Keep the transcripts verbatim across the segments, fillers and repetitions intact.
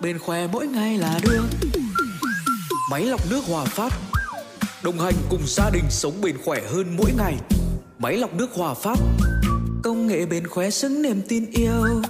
Bên khỏe mỗi ngày là được. Máy lọc nước Hòa Phát, đồng hành cùng gia đình sống bền khỏe hơn mỗi ngày. Máy lọc nước Hòa Phát, công nghệ bền khỏe xứng niềm tin yêu.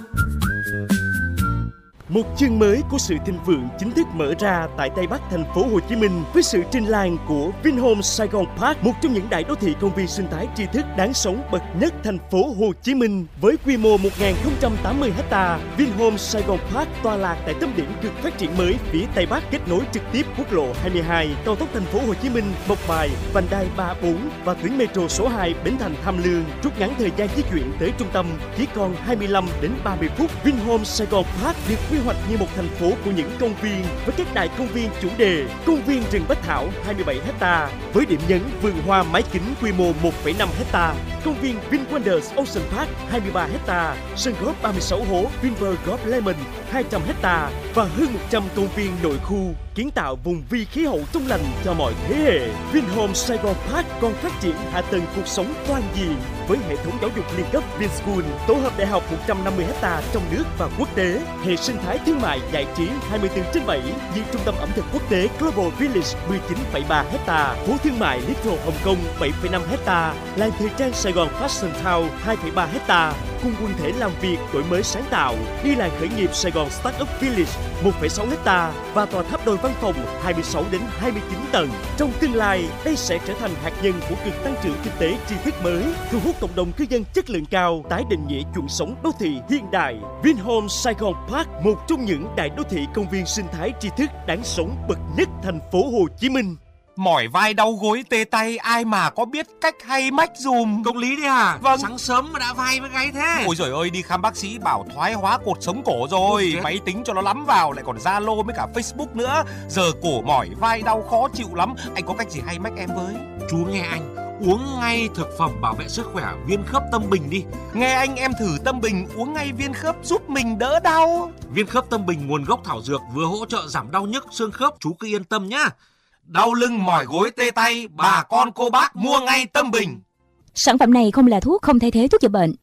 Một chương mới của sự thịnh vượng chính thức mở ra tại Tây Bắc thành phố Hồ Chí Minh với sự trình làng của Vinhomes Saigon Park, một trong những đại đô thị công viên sinh thái tri thức đáng sống bậc nhất thành phố Hồ Chí Minh. Với quy mô một nghìn không trăm tám mươi héc ta, Vinhomes Saigon Park tọa lạc tại tâm điểm cực phát triển mới phía Tây Bắc, kết nối trực tiếp quốc lộ hai mươi hai, cao tốc thành phố Hồ Chí Minh, Mộc Bài, vành đai ba bốn và tuyến metro số hai Bến Thành Tham Lương, rút ngắn thời gian di chuyển tới trung tâm chỉ còn hai mươi lăm đến ba mươi phút. Vinhomes Saigon Park được quy hoạch như một thành phố của những công viên với các đại công viên chủ đề. Công viên rừng Bách Thảo hai mươi bảy héc ta với điểm nhấn vườn hoa mái kính quy mô một phẩy năm héc ta. Công viên VinWonders Ocean Park hai mươi ba héc ta, sân golf ba mươi sáu hố Vinpearl Golf Lemon hai trăm héc ta và hơn một trăm công viên nội khu, kiến tạo vùng vi khí hậu trong lành cho mọi thế hệ. Vinhomes Saigon Park còn phát triển hạ tầng cuộc sống toàn diện với hệ thống giáo dục liên cấp Vinschool, tổ hợp đại học một trăm năm mươi héc ta trong nước và quốc tế, hệ sinh thái thương mại giải trí hai mươi bốn trên bảy như trung tâm ẩm thực quốc tế Global Village mười chín phẩy ba héc ta, phố thương mại Little Hồng Kông bảy phẩy năm héc ta, làng thời trang Sài Gòn Fashion Town hai phẩy ba héc ta, cùng quần thể làm việc đổi mới sáng tạo, đi làng khởi nghiệp Sài Gòn Startup Village một phẩy sáu héc ta và tòa tháp đôi văn phòng hai mươi sáu đến hai mươi chín tầng. Trong tương lai, đây sẽ trở thành hạt nhân của cực tăng trưởng kinh tế tri thức mới, thu hút cộng đồng cư dân chất lượng cao, tái định nghĩa chuộng sống đô thị hiện đại. Vinhomes Saigon Park, một trong những đại đô thị công viên sinh thái tri thức đáng sống bậc nhất thành phố Hồ Chí Minh. Mỏi vai đau gối tê tay, ai mà có biết cách hay mách dùm. Công lý đấy à? Vâng. Sáng sớm mà đã vai với gáy thế. Ôi giời ơi, đi khám bác sĩ bảo thoái hóa cột sống cổ rồi. Máy tính cho nó lắm vào, lại còn Zalo với cả Facebook nữa. Giờ cổ mỏi vai đau khó chịu lắm. Anh có cách gì hay mách em với? Chú nghe anh, uống ngay thực phẩm bảo vệ sức khỏe Viên Khớp Tâm Bình đi. Nghe anh, em thử Tâm Bình, uống ngay viên khớp giúp mình đỡ đau. Viên Khớp Tâm Bình nguồn gốc thảo dược, vừa hỗ trợ giảm đau nhức xương khớp, chú cứ yên tâm nhá. Đau lưng mỏi gối tê tay, bà con cô bác mua ngay Tâm Bình. Sản phẩm này không là thuốc, không thay thế thuốc chữa bệnh.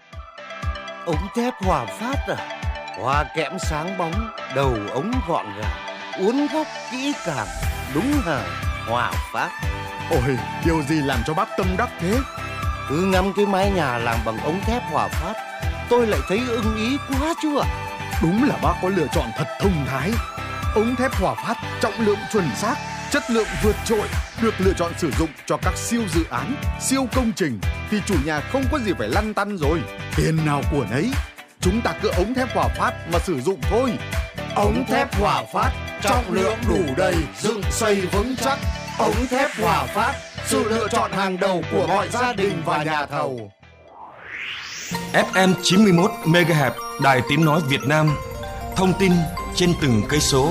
Ống thép Hòa Phát à? Hoa kẽm sáng bóng, đầu ống gọn gàng, uốn góc kỹ càng, đúng hàng Hòa Phát. Ôi, điều gì làm cho bác tâm đắc thế? Cứ ngắm cái mái nhà làm bằng ống thép Hòa Phát, tôi lại thấy ưng ý quá chứ ạ. Đúng là bác có lựa chọn thật thông thái. Ống thép Hòa Phát trọng lượng chuẩn xác, chất lượng vượt trội, được lựa chọn sử dụng cho các siêu dự án, siêu công trình thì chủ nhà không có gì phải lăn tăn rồi. Tiền nào của nấy, chúng ta cứ ống thép Hòa Phát mà sử dụng thôi. Ống thép Hòa Phát, trọng lượng đủ đầy, dựng xây vững chắc. Ống thép Hòa Phát, sự lựa chọn hàng đầu của mọi gia đình và nhà thầu. ép em chín mươi mốt mê ga héc, Đài Tiếng nói Việt Nam. Thông tin trên từng cây số.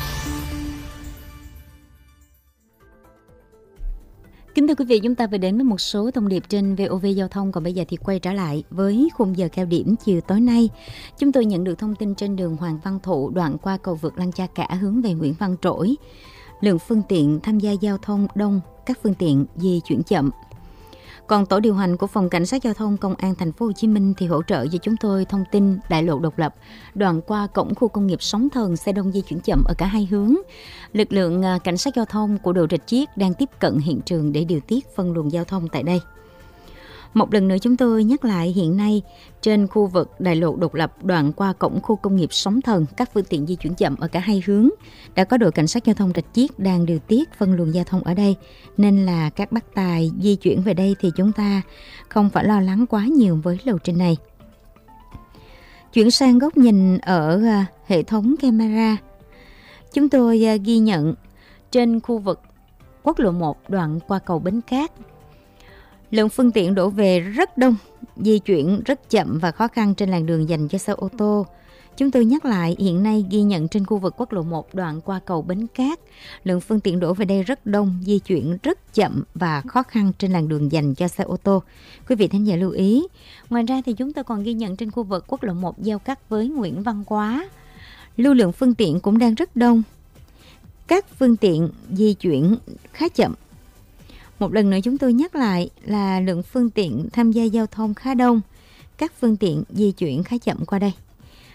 Kính thưa quý vị, chúng ta vừa đến với một số thông điệp trên vê o vê Giao thông. Còn bây giờ thì quay trở lại với khung giờ cao điểm chiều tối nay. Chúng tôi nhận được thông tin trên đường Hoàng Văn Thụ, đoạn qua cầu vượt Lăng Cha Cả hướng về Nguyễn Văn Trỗi. Lượng phương tiện tham gia giao thông đông, các phương tiện di chuyển chậm. Còn tổ điều hành của Phòng Cảnh sát Giao thông Công an Thành phố Hồ Chí Minh thì hỗ trợ cho chúng tôi thông tin đại lộ Độc Lập, đoạn qua cổng khu công nghiệp Sóng Thần, xe đông di chuyển chậm ở cả hai hướng. Lực lượng cảnh sát giao thông của đội Rạch Chiếc đang tiếp cận hiện trường để điều tiết phân luồng giao thông tại đây. Một lần nữa chúng tôi nhắc lại, hiện nay trên khu vực đại lộ Độc Lập, đoạn qua cổng khu công nghiệp Sóng Thần, các phương tiện di chuyển chậm ở cả hai hướng. Đã có đội cảnh sát giao thông Rạch Chiếc đang điều tiết phân luồng giao thông ở đây, nên là các bác tài di chuyển về đây thì chúng ta không phải lo lắng quá nhiều với lộ trình này. Chuyển sang góc nhìn ở hệ thống camera, chúng tôi ghi nhận trên khu vực quốc lộ một đoạn qua cầu Bến Cát, lượng phương tiện đổ về rất đông, di chuyển rất chậm và khó khăn trên làn đường dành cho xe ô tô. Chúng tôi nhắc lại, hiện nay ghi nhận trên khu vực quốc lộ một đoạn qua cầu Bến Cát, lượng phương tiện đổ về đây rất đông, di chuyển rất chậm và khó khăn trên làn đường dành cho xe ô tô. Quý vị thính giả lưu ý. Ngoài ra thì chúng tôi còn ghi nhận trên khu vực quốc lộ một giao cắt với Nguyễn Văn Quá, lưu lượng phương tiện cũng đang rất đông. Các phương tiện di chuyển khá chậm. Một lần nữa chúng tôi nhắc lại là lượng phương tiện tham gia giao thông khá đông, các phương tiện di chuyển khá chậm qua đây.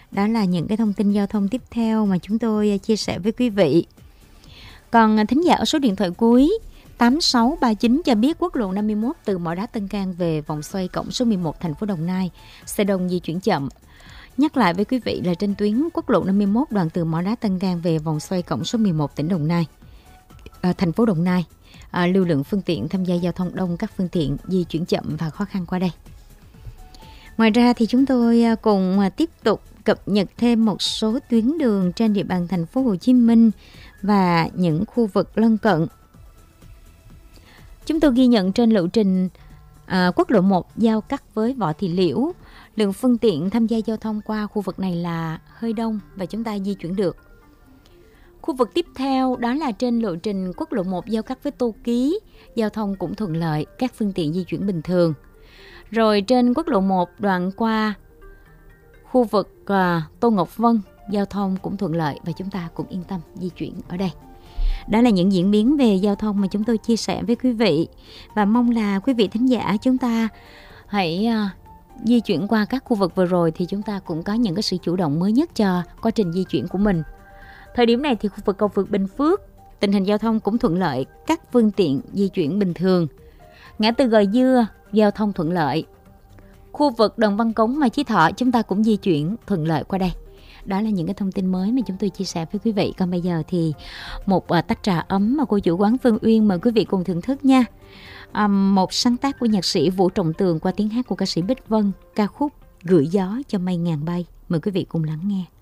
Đó là những cái thông tin giao thông tiếp theo mà chúng tôi chia sẻ với quý vị. Còn thính giả ở số điện thoại cuối tám sáu ba chín cho biết quốc lộ năm mươi mốt từ Mỏ Đá Tân Cang về vòng xoay cổng số mười một thành phố Đồng Nai, xe đông di chuyển chậm. Nhắc lại với quý vị là trên tuyến quốc lộ năm mươi mốt đoạn từ Mỏ Đá Tân Cang về vòng xoay cổng số mười một tỉnh Đồng Nai, à, thành phố Đồng Nai, à, lưu lượng phương tiện tham gia giao thông đông, các phương tiện di chuyển chậm và khó khăn qua đây. Ngoài ra thì chúng tôi cùng tiếp tục cập nhật thêm một số tuyến đường trên địa bàn thành phố Hồ Chí Minh và những khu vực lân cận. Chúng tôi ghi nhận trên lộ trình à, quốc lộ một giao cắt với Võ Thị Liễu, lượng phương tiện tham gia giao thông qua khu vực này là hơi đông và chúng ta di chuyển được. Khu vực tiếp theo đó là trên lộ trình quốc lộ một giao cắt với Tô Ký, giao thông cũng thuận lợi, các phương tiện di chuyển bình thường. Rồi trên quốc lộ một đoạn qua khu vực à, Tô Ngọc Vân, giao thông cũng thuận lợi và chúng ta cũng yên tâm di chuyển ở đây. Đó là những diễn biến về giao thông mà chúng tôi chia sẻ với quý vị. Và mong là quý vị thính giả chúng ta hãy à, di chuyển qua các khu vực vừa rồi thì chúng ta cũng có những cái sự chủ động mới nhất cho quá trình di chuyển của mình. Thời điểm này thì khu vực cầu vượt Bình Phước, tình hình giao thông cũng thuận lợi, các phương tiện di chuyển bình thường. Ngã tư Gò Dưa, giao thông thuận lợi. Khu vực Đồng Văn Cống, Mai Chí Thọ chúng ta cũng di chuyển thuận lợi qua đây. Đó là những cái thông tin mới mà chúng tôi chia sẻ với quý vị. Còn bây giờ thì một uh, tách trà ấm mà cô chủ quán Phương Uyên mời quý vị cùng thưởng thức nha. Um, một sáng tác của nhạc sĩ Vũ Trọng Tường qua tiếng hát của ca sĩ Bích Vân, ca khúc Gửi Gió Cho Mây Ngàn Bay. Mời quý vị cùng lắng nghe.